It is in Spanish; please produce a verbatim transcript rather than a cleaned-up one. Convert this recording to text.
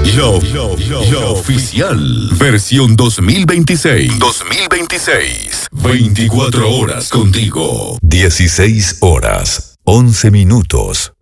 Yo, yo, yo, yo oficial. Versión dos mil veintiséis. dos mil veintiséis. veinticuatro horas contigo. dieciséis horas, once minutos.